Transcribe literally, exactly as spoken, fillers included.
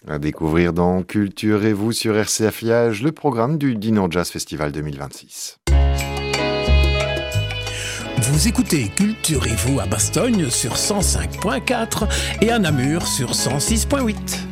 À découvrir dans Culture et vous sur R C F Liège, le programme du Dinan Jazz Festival deux mille vingt-six. Vous écoutez Culture et vous à Bastogne sur cent cinq point quatre et à Namur sur cent six point huit.